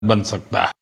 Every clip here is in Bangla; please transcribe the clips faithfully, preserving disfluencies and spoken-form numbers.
बन सकता है।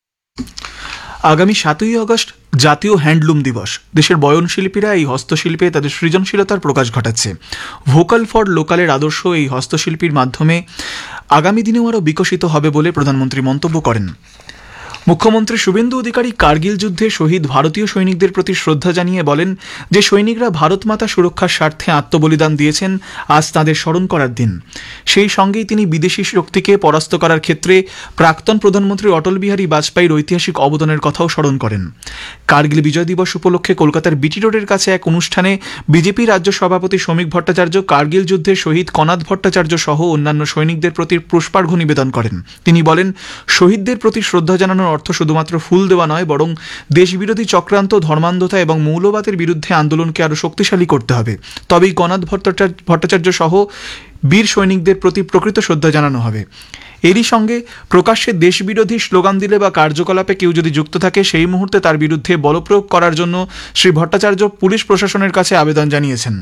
আগামী সাতই আগস্ট জাতীয় হ্যান্ডলুম দিবস। দেশের বয়নশিল্পীরা এই হস্তশিল্পে তাদের সৃজনশীলতার প্রকাশ ঘটাচ্ছে। ভোকাল ফর লোকালের আদর্শ এই হস্তশিল্পীর মাধ্যমে আগামী দিনেও আরও বিকশিত হবে বলে প্রধানমন্ত্রী মন্তব্য করেন। মুখ্যমন্ত্রী শুভেন্দু অধিকারী কার্গিল যুদ্ধে শহীদ ভারতীয় সৈনিকদের প্রতি শ্রদ্ধা জানিয়ে বলেন যে সৈনিকরা ভারত মাতা সুরক্ষার স্বার্থে আত্মবলিদান দিয়েছেন, আজ তাঁদের স্মরণ করার দিন। সেই সঙ্গেই তিনি বিদেশি শক্তিকে পরাস্ত করার ক্ষেত্রে প্রাক্তন প্রধানমন্ত্রী অটল বিহারী বাজপেয়ীর ঐতিহাসিক অবদানের কথাও স্মরণ করেন। কার্গিল বিজয় দিবস উপলক্ষে কলকাতার বিটি রোডের কাছে এক অনুষ্ঠানে বিজেপি রাজ্য সভাপতি শ্রমিক ভট্টাচার্য কার্গিল যুদ্ধে শহীদ কনাদ ভট্টাচার্য সহ অন্যান্য সৈনিকদের প্রতি পুষ্পার্ঘ্য নিবেদন করেন। তিনি বলেন, শহীদদের প্রতি শ্রদ্ধা জানানোর অর্থ শুধুমাত্র ফুল দেওয়া নয়, বরং দেশবিরোধী চক্রান্ত, ধর্মান্ধতা এবং মৌলবাদের বিরুদ্ধে আন্দোলনকে আরও শক্তিশালী করতে হবে। তবেই কনাদ ভট্টাচার্য সহ বীর সৈনিকদের প্রতি প্রকৃত শ্রদ্ধা জানানো হবে। এরই সঙ্গে প্রকাশ্যে দেশবিরোধী স্লোগান দিলে বা কার্যকলাপে কেউ যদি যুক্ত থাকে, সেই মুহূর্তে তার বিরুদ্ধে বলপ্রয়োগ করার জন্য শ্রী ভট্টাচার্য পুলিশ প্রশাসনের কাছে আবেদন জানিয়েছেন।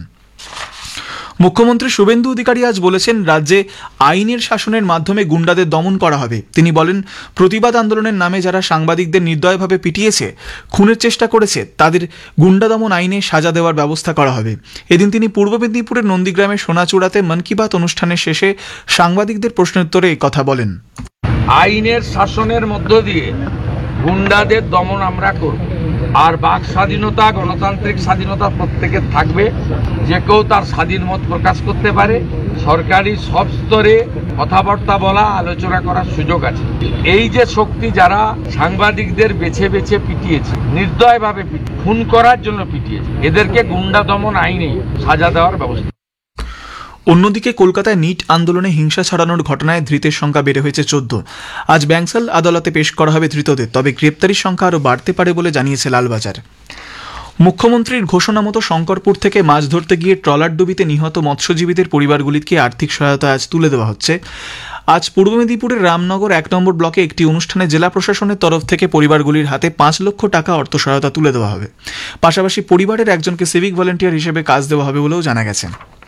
মুখ্যমন্ত্রী শুভেন্দু অধিকারী আজ বলেছেন, রাজ্যে আইনের শাসনের মাধ্যমে গুন্ডাদের দমন করা হবে। তিনি বলেন, প্রতিবাদ আন্দোলনের নামে যারা সাংবাদিকদের নির্দয়ভাবে পিটিয়েছে, খুনের চেষ্টা করেছে, তাদের গুন্ডা দমন আইনে সাজা দেওয়ার ব্যবস্থা করা হবে। এদিন তিনি পূর্ব মেদিনীপুরের নন্দীগ্রামের সোনাচূড়াতে মন কি বাত অনুষ্ঠানের শেষে সাংবাদিকদের প্রশ্নোত্তরে এই কথা বলেন। আইনের শাসনের মধ্য দিয়ে গুন্ডাদের দমন আমরা করব, আর বাক স্বাধীনতা, গণতান্ত্রিক স্বাধীনতা প্রত্যেকের থাকবে। যে কেউ তার স্বাধীন মত প্রকাশ করতে পারে। সরকারি সব স্তরে কথাবার্তা বলা, আলোচনা করার সুযোগ আছে। এই যে শক্তি যারা সাংবাদিকদের বেছে বেছে পিটিয়েছে, নির্দয়ভাবে পিটিয়ে খুন করার জন্য পিটিয়েছে, এদেরকে গুন্ডা দমন আইনে সাজা দেওয়ার ব্যবস্থা। অন্যদিকে কলকাতায় নিট আন্দোলনে হিংসা ছড়ানোর ঘটনায় ধৃতের সংখ্যা বেড়ে হয়েছে চোদ্দ। আজ ব্যাংসাল আদালতে পেশ করা হবে ধৃতদের, তবে গ্রেপ্তারির সংখ্যা আরও বাড়তে পারে বলে জানিয়েছে লালবাজার। মুখ্যমন্ত্রীর ঘোষণা মতো শঙ্করপুর থেকে মাছ ধরতে গিয়ে ট্রলার ডুবিতে নিহত মৎস্যজীবীদের পরিবারগুলিকে আর্থিক সহায়তা আজ তুলে দেওয়া হচ্ছে। আজ পূর্ব মেদিনীপুরের রামনগর এক নম্বর ব্লকে একটি অনুষ্ঠানে জেলা প্রশাসনের তরফ থেকে পরিবারগুলির হাতে পাঁচ লক্ষ টাকা অর্থ সহায়তা তুলে দেওয়া হবে। পাশাপাশি পরিবারের একজনকে সিভিক ভলেন্টিয়ার হিসেবে কাজ দেওয়া হবে বলেও জানা গেছে।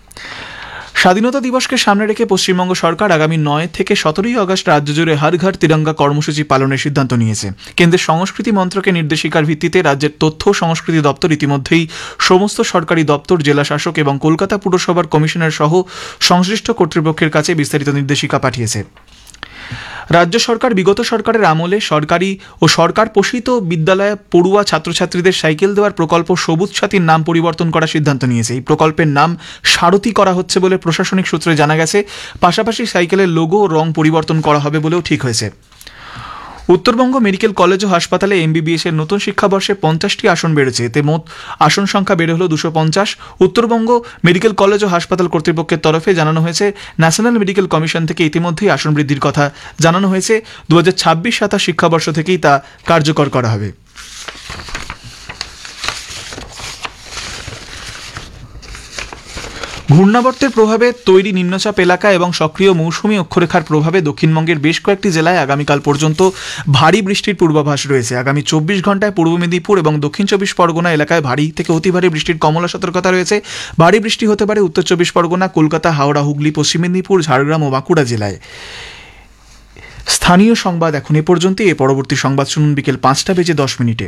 স্বাধীনতা দিবসকে সামনে রেখে পশ্চিমবঙ্গ সরকার আগামী নয় থেকে সতেরোই আগস্ট রাজ্য জুড়ে হর ঘর তিরঙ্গা কর্মসূচি পালনের সিদ্ধান্ত নিয়েছে। কেন্দ্রের সংস্কৃতি মন্ত্রকের নির্দেশিকার ভিত্তিতে রাজ্যের তথ্য ও সংস্কৃতি দপ্তর ইতিমধ্যেই সমস্ত সরকারি দপ্তর, জেলা শাসক এবং কলকাতা পুরসভার কমিশনার সহ সংশ্লিষ্ট কর্তৃপক্ষের কাছে বিস্তারিত নির্দেশিকা পাঠিয়েছে। রাজ্য সরকার বিগত সরকারের আমলে সরকারি ও সরকার পোষিত বিদ্যালয়ে পড়ুয়া ছাত্রছাত্রীদের সাইকেল দেওয়ার প্রকল্প সবুজ সাথীর নাম পরিবর্তন করার সিদ্ধান্ত নিয়েছে। এই প্রকল্পের নাম সারথি করা হচ্ছে বলে প্রশাসনিক সূত্রে জানা গেছে। পাশাপাশি সাইকেলের লোগো ও রং পরিবর্তন করা হবে বলেও ঠিক হয়েছে। উত্তরবঙ্গ মেডিকেল কলেজ ও হাসপাতালে এমবিবিএস এর নতুন শিক্ষাবর্ষে পঞ্চাশটি আসন বেড়েছে। এতে মোট আসন সংখ্যা বেড়ে হল দুশো পঞ্চাশ। উত্তরবঙ্গ মেডিকেল কলেজ ও হাসপাতাল কর্তৃপক্ষের তরফে জানানো হয়েছে, ন্যাশনাল মেডিকেল কমিশন থেকে ইতিমধ্যেই আসন বৃদ্ধির কথা জানানো হয়েছে। দু হাজার ছাব্বিশ সাতাশ শিক্ষাবর্ষ থেকেই তা কার্যকর করা হবে। ঘূর্ণাবর্তের প্রভাবে তৈরি নিম্নচাপ এলাকা এবং সক্রিয় মৌসুমী অক্ষরেখার প্রভাবে দক্ষিণবঙ্গের বেশ কয়েকটি জেলায় আগামীকাল পর্যন্ত ভারী বৃষ্টির পূর্বাভাস রয়েছে। আগামী চব্বিশ ঘন্টায় পূর্ব মেদিনীপুর এবং দক্ষিণ চব্বিশ পরগনা এলাকায় ভারী থেকে অতি ভারী বৃষ্টির কমলা সতর্কতা রয়েছে। ভারী বৃষ্টি হতে পারে উত্তর চব্বিশ পরগনা, কলকাতা, হাওড়া, হুগলি, পশ্চিম মেদিনীপুর, ঝাড়গ্রাম ও বাঁকুড়া জেলায়। স্থানীয় সংবাদ এখন এ পর্যন্তই। এ পরবর্তী সংবাদ শুনুন বিকেল পাঁচটা বেজে দশ মিনিটে।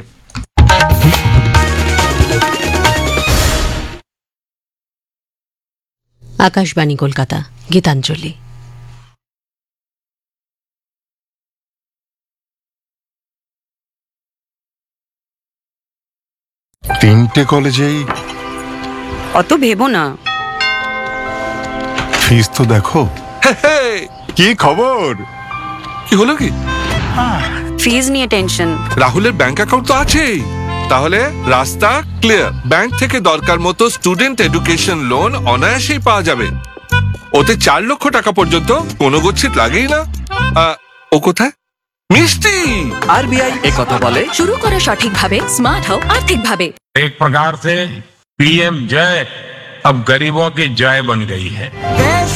আকাশবাণী কলকাতা, গীতাঞ্জলি। তিনটে কলেজেই অত ভেবো না, ফিস তো দেখো। কি খবর? কি হলো কি? ফিজ নিয়ে টেনশন। রাহুলের ব্যাংক অ্যাকাউন্ট তো আছেই, তাহলে রাস্তা ক্লিয়ার। ব্যাংক থেকে দরকার মতো স্টুডেন্ট এডুকেশন লোন অনায়াসেই পাওয়া যাবে। ওতে চার লক্ষ টাকা পর্যন্ত কোনো গচ্ছিত লাগেই না। ও কোথায়? মিষ্টি। আরবিআই এ কথা বলে, শুরু করো সঠিকভাবে, স্মার্ট হও আর্থিকভাবে। एक प्रकार से पीएम जय अब गरीबों की जय बन गई है।